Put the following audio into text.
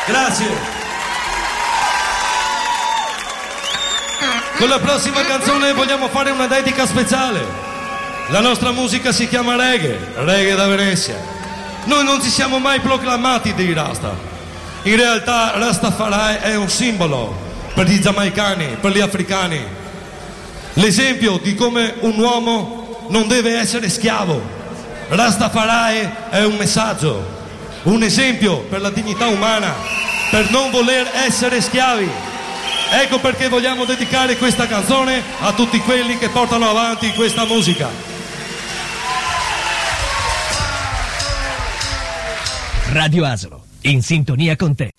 Grazie. Con la prossima canzone vogliamo fare una dedica speciale. La nostra musica si chiama reggae da Venezia. Noi non ci siamo mai proclamati dei Rasta. In realtà Rastafari è un simbolo per gli giamaicani, per gli africani. L'esempio di come un uomo non deve essere schiavo. Rastafari è un messaggio, un esempio per la dignità umana, per non voler essere schiavi. Ecco perché vogliamo dedicare questa canzone a tutti quelli che portano avanti questa musica. Radio Asolo, in sintonia con te.